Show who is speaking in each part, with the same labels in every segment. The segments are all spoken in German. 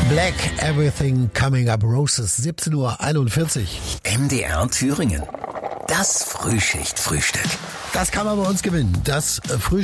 Speaker 1: Black Everything Coming Up Roses, 17:41 Uhr.
Speaker 2: MDR Thüringen. Das Frühschicht-Frühstück.
Speaker 1: Das kann man bei uns gewinnen. Das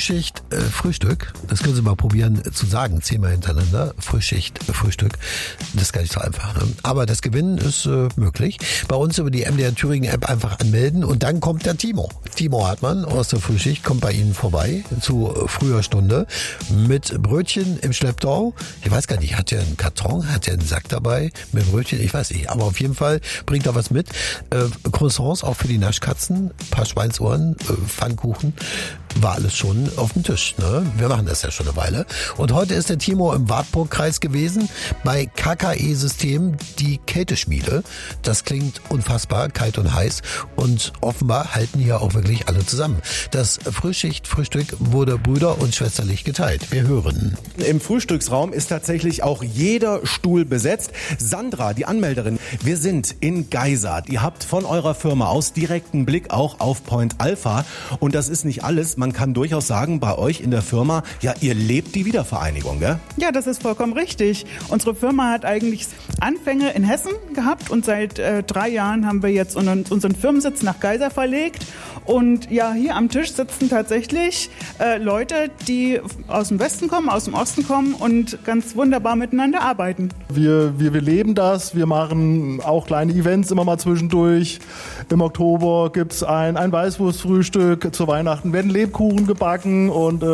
Speaker 1: Frühstück, das können Sie mal probieren zu sagen, 10-mal hintereinander. Frühstück, das ist gar nicht so einfach. Ne? Aber das Gewinnen ist möglich. Bei uns über die MDR Thüringen App einfach anmelden und dann kommt der Timo. Timo Hartmann aus der Frühschicht kommt bei Ihnen vorbei zu früher Stunde mit Brötchen im Schlepptau. Ich weiß gar nicht, hat er einen Karton, hat er einen Sack dabei mit Brötchen? Ich weiß nicht, aber auf jeden Fall bringt er was mit. Croissants auch für die Naschkatzen, paar Schweinsohren, Pfannkuchen, war alles schon auf dem Tisch. Ne? Wir machen das ja schon eine Weile. Und heute ist der Timo im Wartburgkreis gewesen bei KKE System, die Kälteschmiede. Das klingt unfassbar, kalt und heiß. Und offenbar halten hier auch wirklich alle zusammen. Das Frühschicht-Frühstück wurde brüder- und schwesterlich geteilt. Wir hören.
Speaker 3: Im Frühstücksraum ist tatsächlich auch jeder Stuhl besetzt. Sandra, die Anmelderin, wir sind in Geisart. Ihr habt von eurer Firma aus direkten Blick auch auf Point Alpha. Und das ist nicht alles. Man kann durchaus sagen, bei euch in der Firma, ja, ihr lebt die Wiedervereinigung, gell?
Speaker 4: Ja, das ist vollkommen richtig. Unsere Firma hat eigentlich Anfänge in Hessen gehabt und seit 3 Jahren haben wir jetzt unseren Firmensitz nach Geisart verlegt. Und ja, hier am Tisch sitzen tatsächlich Leute, die aus dem Westen kommen, aus dem Osten kommen und ganz wunderbar miteinander arbeiten.
Speaker 5: Wir leben das, wir machen auch kleine Events immer mal zwischendurch. Im Oktober gibt's ein Weißwurstfrühstück, zu Weihnachten werden Lebkuchen gebacken und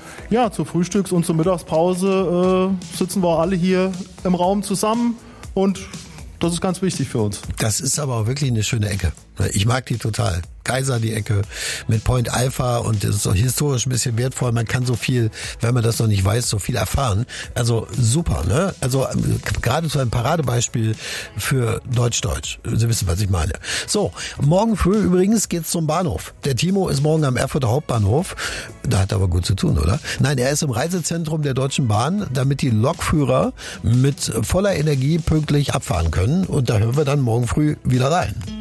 Speaker 5: zur Frühstücks- und zur Mittagspause sitzen wir alle hier im Raum zusammen und das ist ganz wichtig für uns.
Speaker 1: Das ist aber auch wirklich eine schöne Ecke. Ich mag die total. Geisart, die Ecke mit Point Alpha und das ist auch historisch ein bisschen wertvoll. Man kann so viel, wenn man das noch nicht weiß, so viel erfahren. Also super, ne? Also gerade so ein Paradebeispiel für Deutsch-Deutsch. Sie wissen, was ich meine. So, morgen früh übrigens geht's zum Bahnhof. Der Timo ist morgen am Erfurter Hauptbahnhof. Da hat er aber gut zu tun, oder? Nein, er ist im Reisezentrum der Deutschen Bahn, damit die Lokführer mit voller Energie pünktlich abfahren können. Und da hören wir dann morgen früh wieder rein.